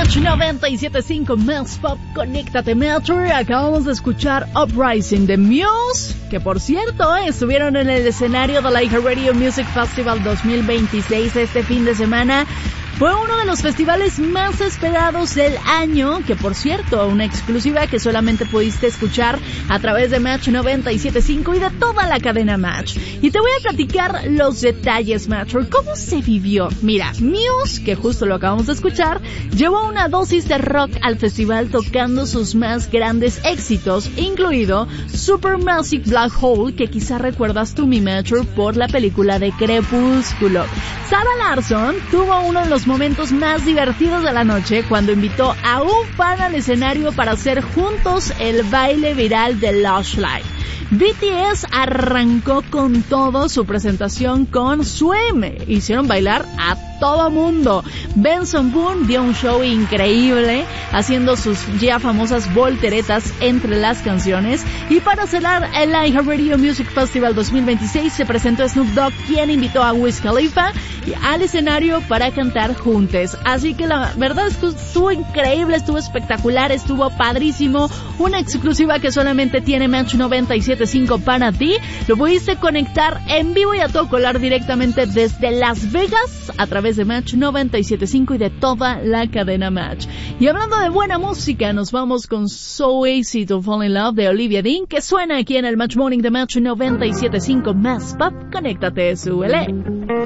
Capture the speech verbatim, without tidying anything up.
Match noventa y siete punto cinco Más Pop, conéctate Metro. Acabamos de escuchar Uprising de Muse, que por cierto estuvieron en el escenario de la iHeartRadio Music Festival dos mil veintiséis este fin de semana. Fue uno de los festivales más esperados del año, que por cierto, una exclusiva que solamente pudiste escuchar a través de Match noventa y siete punto cinco y de toda la cadena Match. Y te voy a platicar los detalles, Match, cómo se vivió. Mira, Muse, que justo lo acabamos de escuchar, llevó una dosis de rock al festival tocando sus más grandes éxitos, incluido Supermassive Black Hole, que quizá recuerdas tú, mi Match, por la película de Crepúsculo. Sarah Larsson tuvo uno de los momentos más divertidos de la noche cuando invitó a un fan al escenario para hacer juntos el baile viral de Lush Life. B T S arrancó con todo su presentación con Swim. Hicieron bailar a todo mundo. Benson Boone dio un show increíble, haciendo sus ya famosas volteretas entre las canciones. Y para cerrar el iHeartRadio Music Festival dos mil veintiséis se presentó Snoop Dogg, quien invitó a Wiz Khalifa al escenario para cantar juntos. Así que la verdad es que estuvo increíble, estuvo espectacular, estuvo padrísimo. Una exclusiva que solamente tiene Match noventa y siete punto cinco para ti. Lo pudiste conectar en vivo y a todo color directamente desde Las Vegas a través de Match noventa y siete punto cinco y de toda la cadena Match. Y hablando de buena música, nos vamos con So Easy to Fall in Love de Olivia Dean, que suena aquí en el Match Morning de Match noventa y siete punto cinco Más Pop. Conéctate, súbele.